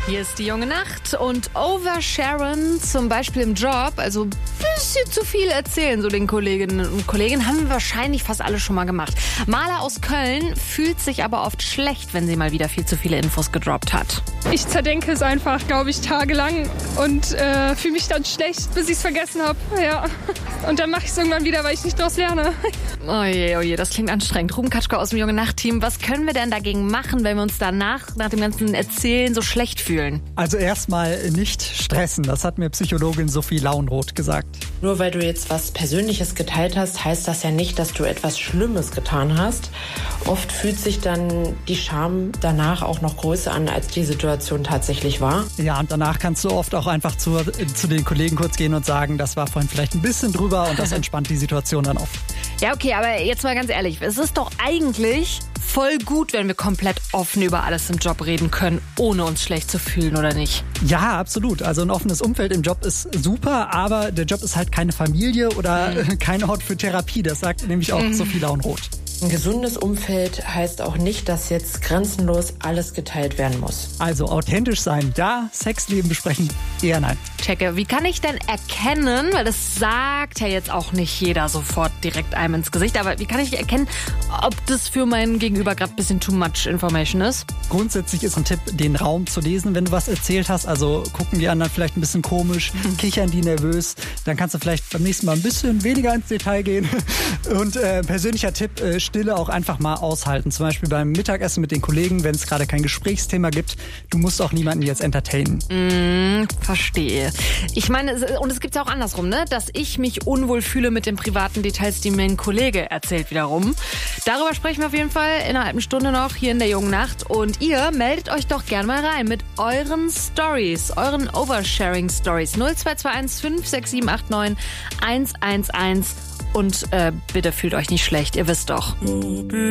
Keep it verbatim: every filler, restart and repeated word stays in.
Hier ist die junge Nacht und Oversharen, zum Beispiel im Job, also ein bisschen zu viel erzählen, so den Kolleginnen und Kollegen, haben wir wahrscheinlich fast alle schon mal gemacht. Maler aus Köln fühlt sich aber oft schlecht, wenn sie mal wieder viel zu viele Infos gedroppt hat. Ich zerdenke es einfach, glaube ich, tagelang und äh, fühle mich dann schlecht, bis ich es vergessen habe. Ja. Und dann mache ich es irgendwann wieder, weil ich nicht daraus lerne. Oje, oje, das klingt anstrengend. Ruben Katschko aus dem junge Nacht-Team, was können wir denn dagegen machen, wenn wir uns danach, nach dem ganzen Erzählen, so schlecht fühlen? Also erstmal nicht stressen, das hat mir Psychologin Sophie Launroth gesagt. Nur weil du jetzt was Persönliches geteilt hast, heißt das ja nicht, dass du etwas Schlimmes getan hast. Oft fühlt sich dann die Scham danach auch noch größer an, als die Situation tatsächlich war. Ja, und danach kannst du oft auch einfach zu, zu den Kollegen kurz gehen und sagen, das war vorhin vielleicht ein bisschen drüber und das entspannt die Situation dann oft. Ja, okay, aber jetzt mal ganz ehrlich, es ist doch eigentlich voll gut, wenn wir komplett offen über alles im Job reden können, ohne uns schlecht zu fühlen, oder nicht? Ja, absolut. Also ein offenes Umfeld im Job ist super, aber der Job ist halt keine Familie oder mhm. kein Ort für Therapie. Das sagt nämlich auch mhm. Sophie Launroth. Ein gesundes Umfeld heißt auch nicht, dass jetzt grenzenlos alles geteilt werden muss. Also authentisch sein, ja, Sexleben besprechen, eher nein. Checke, wie kann ich denn erkennen, weil das sagt ja jetzt auch nicht jeder sofort direkt einem ins Gesicht, aber wie kann ich erkennen, ob das für mein Gegenüber gerade ein bisschen too much information ist? Grundsätzlich ist ein Tipp, den Raum zu lesen, wenn du was erzählt hast. Also gucken die anderen vielleicht ein bisschen komisch, kichern die nervös. Dann kannst du vielleicht beim nächsten Mal ein bisschen weniger ins Detail gehen. Und äh, persönlicher Tipp, äh, Stille auch einfach mal aushalten. Zum Beispiel beim Mittagessen mit den Kollegen, wenn es gerade kein Gesprächsthema gibt. Du musst auch niemanden jetzt entertainen. Mm, verstehe. Ich meine, und es gibt ja auch andersrum, ne? Dass ich mich unwohl fühle mit den privaten Details, die mir ein Kollege erzählt wiederum. Darüber sprechen wir auf jeden Fall in einer halben Stunde noch hier in der jungen Nacht. Und ihr meldet euch doch gerne mal rein mit euren Stories, euren Oversharing-Stories. null zwei zwei eins fünf sechs sieben acht neun eins eins eins. Und äh, bitte fühlt euch nicht schlecht, ihr wisst doch.